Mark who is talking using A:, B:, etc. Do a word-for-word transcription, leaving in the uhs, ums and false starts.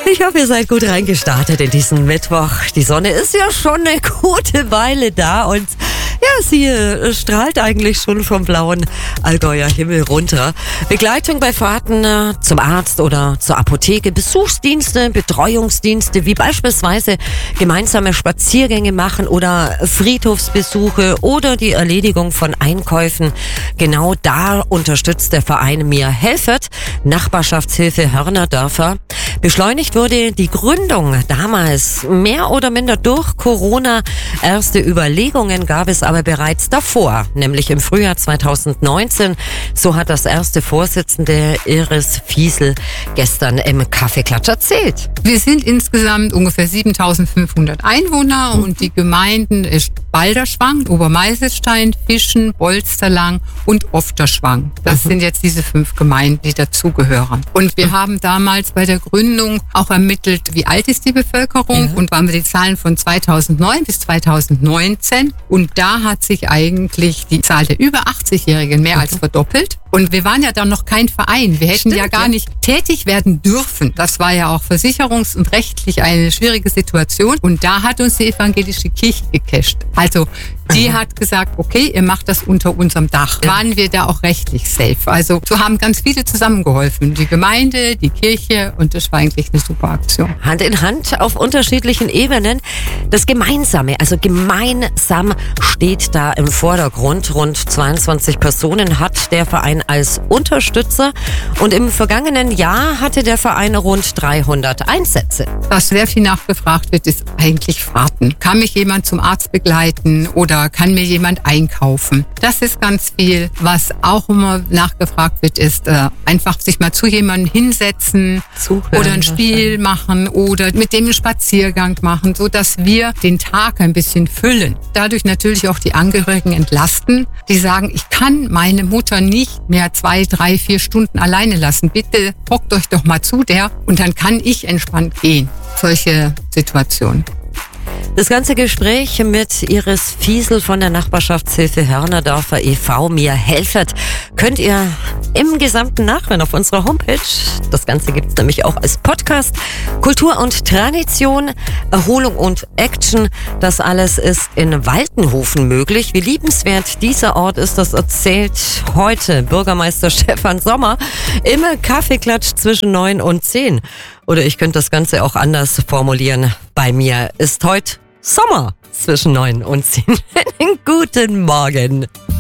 A: Ich hoffe, ihr seid gut reingestartet in diesen Mittwoch. Die Sonne ist ja schon eine gute Weile da und ja, sie äh, strahlt eigentlich schon vom blauen Allgäuer Himmel runter. Begleitung bei Fahrten äh, zum Arzt oder zur Apotheke, Besuchsdienste, Betreuungsdienste, wie beispielsweise gemeinsame Spaziergänge machen oder Friedhofsbesuche oder die Erledigung von Einkäufen. Genau da unterstützt der Verein Mir Helfet, Nachbarschaftshilfe Hörnerdörfer. Beschleunigt wurde die Gründung damals mehr oder minder durch Corona. Erste Überlegungen gab es aber bereits davor, nämlich im Frühjahr zweitausendneunzehn. So hat das erste Vorsitzende Iris Fiesel gestern im Kaffeeklatsch erzählt.
B: Wir sind insgesamt ungefähr siebentausendfünfhundert Einwohner mhm. und die Gemeinden ist Balderschwang, Obermeiselstein, Fischen, Bolsterlang und Ofterschwang. Das mhm. sind jetzt diese fünf Gemeinden, die dazugehören. Und wir mhm. haben damals bei der Gründung auch ermittelt, wie alt ist die Bevölkerung ja. und waren wir die Zahlen von zweitausendneun bis zweitausendneunzehn. Und da hat sich eigentlich die Zahl der über achtzigjährigen mehr mhm. als verdoppelt. Und wir waren ja dann noch kein Verein. Wir hätten Stimmt, ja gar ja. nicht tätig werden dürfen. Das war ja auch versicherungs- und rechtlich eine schwierige Situation. Und da hat uns die evangelische Kirche gecasht. Also die Aha. hat gesagt, okay, ihr macht das unter unserem Dach. Ja. Waren wir da auch rechtlich safe. Also so haben ganz viele zusammengeholfen. Die Gemeinde, die Kirche und das war eigentlich eine super Aktion.
A: Hand in Hand auf unterschiedlichen Ebenen. Das Gemeinsame, also gemeinsam steht da im Vordergrund. Rund zweiundzwanzig Personen hat der Verein als Unterstützer und im vergangenen Jahr hatte der Verein rund dreihundert Einsätze.
B: Was sehr viel nachgefragt wird, ist eigentlich Fahrten. Kann mich jemand zum Arzt begleiten oder kann mir jemand einkaufen? Das ist ganz viel. Was auch immer nachgefragt wird, ist äh, einfach sich mal zu jemandem hinsetzen Zuhören, oder ein Spiel machen oder mit dem einen Spaziergang machen, so dass wir den Tag ein bisschen füllen. Dadurch natürlich auch die Angehörigen entlasten, die sagen, ich kann meine Mutter nicht mehr zwei, drei, vier Stunden alleine lassen. Bitte hockt euch doch mal zu der und dann kann ich entspannt gehen. Solche Situationen.
A: Das ganze Gespräch mit Iris Fiesel von der Nachbarschaftshilfe Hörnerdörfer e V Mir Helfet könnt ihr im Gesamten nachhören auf unserer Homepage. Das Ganze gibt es nämlich auch als Podcast. Kultur und Tradition, Erholung und Action, das alles ist in Waltenhofen möglich. Wie liebenswert dieser Ort ist, das erzählt heute Bürgermeister Stefan Sommer im Kaffeeklatsch zwischen neun und zehn. Oder ich könnte das Ganze auch anders formulieren. Bei mir ist heute Sommer zwischen neun und zehn. Guten Morgen.